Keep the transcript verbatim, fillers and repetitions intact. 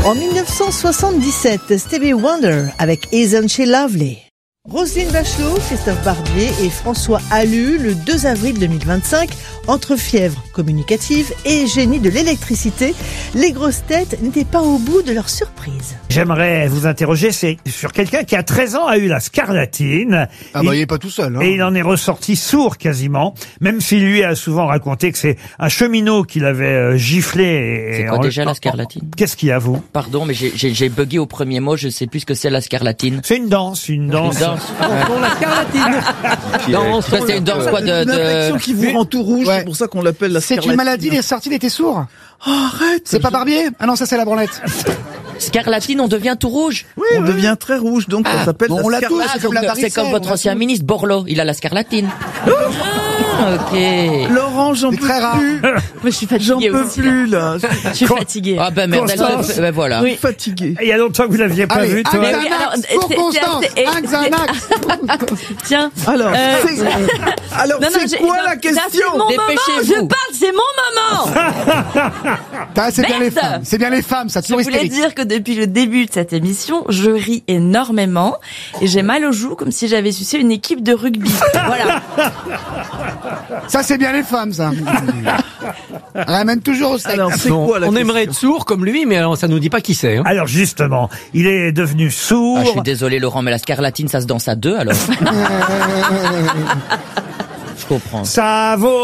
En mille neuf cent soixante-dix-sept, Stevie Wonder avec Isn't She Lovely. Roselyne Bachelot, Christophe Barbier et François Allu, le deux avril deux mille vingt-cinq, entre fièvre communicative et génie de l'électricité, les grosses têtes n'étaient pas au bout de leur surprise. J'aimerais vous interroger, c'est sur quelqu'un qui à treize ans a eu la scarlatine. Ah bah il est pas tout seul. Hein. Et il en est ressorti sourd quasiment, même s'il lui a souvent raconté que c'est un cheminot qui l'avait euh, giflé. Et, C'est quoi en- déjà la scarlatine? Qu'est-ce qu'il y a, vous? Pardon, mais j'ai- j'ai j'ai bugué au premier mot, je sais plus ce que c'est la scarlatine. C'est une danse, une danse. Une danse. Dans la scarlatine. Dans Ça, c'est une danse quoi de... une infection de... qui vous rend tout rouge, Ouais. c'est pour ça qu'on l'appelle la C'est scarlatine. une maladie, il est sorti, il était sourd. Oh, arrête. C'est pas Barbier? Ah non, ça c'est la branlette. Scarlatine, on devient tout rouge. On devient très rouge, donc ça s'appelle bon, on la l'a tous. scarlatine. Ah, c'est comme donc, la c'est varicelle, comme votre on a ancien tout. ministre, Borloo, il a la scarlatine. Ah, ok. Laurent, j'en C'est peux très rare. plus. Moi, je suis J'en fatiguée peux aussi. plus, là. Je suis fatiguée. Ah ben merde, elle Constance. se fait- ben voilà. Je suis fatigué. Il y a longtemps que vous l'aviez pas Allez, vu, toi. oui, alors, Xanax c'est- pour c'est- Constance. c'est- Un Xanax. Tiens. Alors, Euh, c'est, alors, Non, non, c'est j'ai- quoi non, la ça, question? C'est mon moment. Dépêchez-vous. Je parle, c'est mon moment. Ah, c'est bien les Merde. femmes. C'est bien les femmes, ça Je toujours voulais hystérique. dire que depuis le début de cette émission, je ris énormément et j'ai mal aux joues comme si j'avais sucé une équipe de rugby. Voilà. Ça c'est bien les femmes, ça. Ramène toujours au steak. Alors, c'est Bon, quoi la on question? aimerait être sourd comme lui, mais alors ça nous dit pas qui c'est. Hein. Alors justement, il est devenu sourd. Ah, je suis désolé Laurent, mais la scarlatine, ça se danse à deux alors. Je comprends. Ça vaut